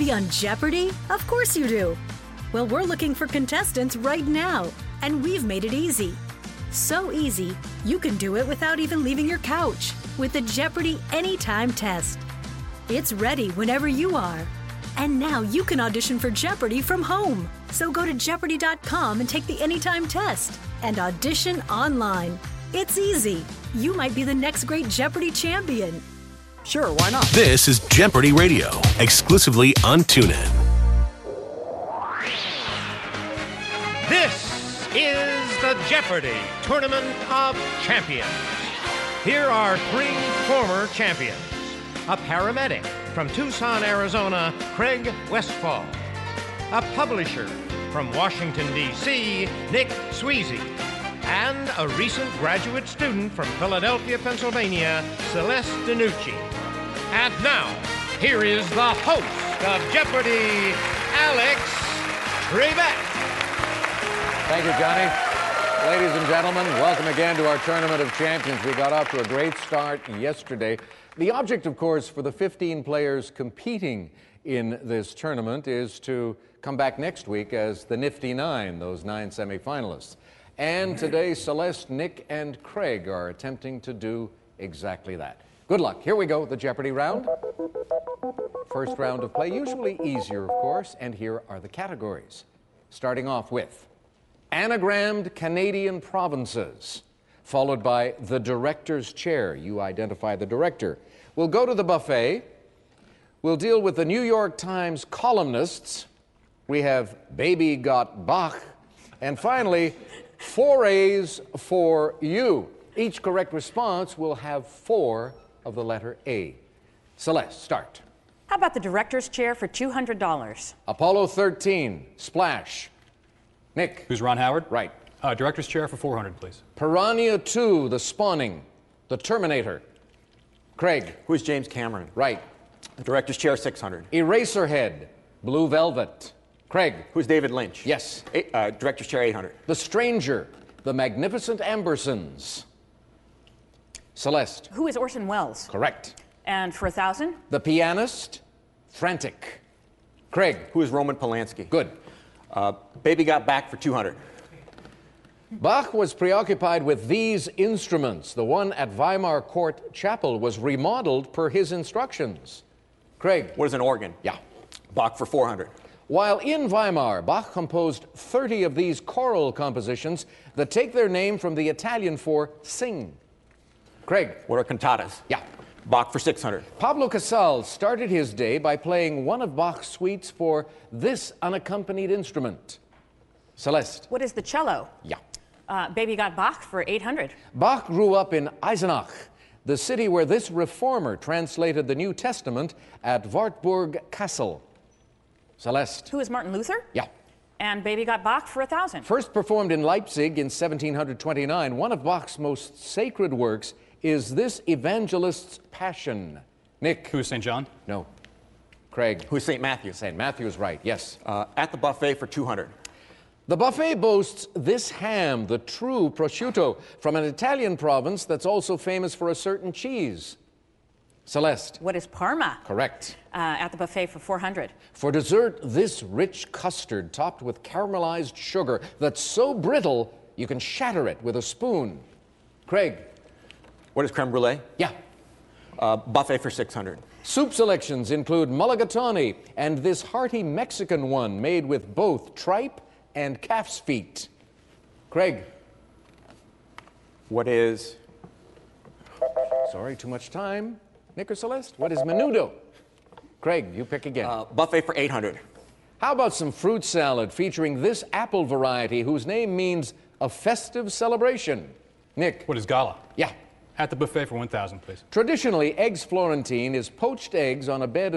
be on Jeopardy? Of course you do. Well, we're looking for contestants right now, and we've made it easy. So easy, you can do it without even leaving your couch with the Jeopardy Anytime test. It's ready whenever you are. And now you can audition for Jeopardy from home. So go to Jeopardy.com and take the Anytime test and audition online. It's easy. You might be the next great Jeopardy champion. Sure, why not? This is Jeopardy Radio, exclusively on TuneIn. This is the Jeopardy Tournament of Champions. Here are 3 former champions. A paramedic from Tucson, Arizona, Craig Westfall. A publisher from Washington, D.C., Nick Sweezy. And a recent graduate student from Philadelphia, Pennsylvania, Celeste DiNucci. And now, here is the host of Jeopardy, Alex Trebek. Thank you, Johnny. Ladies and gentlemen, welcome again to our Tournament of Champions. We got off to a great start yesterday. The object, of course, for the 15 players competing in this tournament is to come back next week as the Nifty Nine, those 9 semifinalists. And today, Celeste, Nick, and Craig are attempting to do exactly that. Good luck. Here we go, the Jeopardy round. First round of play, usually easier, of course, and here are the categories. Starting off with anagrammed Canadian provinces, followed by the director's chair. You identify the director. We'll go to the buffet. We'll deal with the New York Times columnists. We have Baby Got Bach. And finally, 4 A's for you. Each correct response will have 4 of the letter A. Celeste, start. How about the director's chair for $200? Apollo 13, Splash. Nick. Who's Ron Howard? Right. Director's chair for $400, please. Piranha 2, The Spawning. The Terminator. Craig. Who's James Cameron? Right. The director's chair, $600. Eraserhead. Blue Velvet. Craig. Who's David Lynch? Yes. Director's chair, $800. The Stranger. The Magnificent Ambersons. Celeste. Who is Orson Welles? Correct. And for $1,000? The Pianist. Frantic. Craig. Who is Roman Polanski? Good. Baby Got Back for $200. Bach was preoccupied with these instruments. The one at Weimar Court Chapel was remodeled per his instructions. Craig. What is an organ? Yeah. Bach for $400. While in Weimar, Bach composed 30 of these choral compositions that take their name from the Italian for sing. Craig. What are cantatas? Yeah. Bach for $600. Pablo Casals started his day by playing one of Bach's suites for this unaccompanied instrument. Celeste. What is the cello? Yeah. Baby Got Bach for $800. Bach grew up in Eisenach, the city where this reformer translated the New Testament at Wartburg Castle. Celeste. Who is Martin Luther? Yeah. And Baby Got Bach for $1,000. First performed in Leipzig in 1729, one of Bach's most sacred works is this evangelist's Passion. Nick. Who is St. John? No. Craig. Who's St. Matthew? St. Matthew's right, yes. At the buffet for $200. The buffet boasts this ham, the true prosciutto, from an Italian province that's also famous for a certain cheese. Celeste. What is Parma? Correct. At the buffet for $400. For dessert, this rich custard topped with caramelized sugar that's so brittle you can shatter it with a spoon. Craig. What is creme brulee? Yeah. Buffet for $600. Soup selections include mulligatawny and this hearty Mexican one made with both tripe and calf's feet. Craig. What is... Sorry, too much time. Nick or Celeste? What is menudo? Craig, you pick again. Buffet for $800. How about some fruit salad featuring this apple variety whose name means a festive celebration? Nick. What is gala? Yeah. At the buffet for $1,000, please. Traditionally, eggs Florentine is poached eggs on a bed of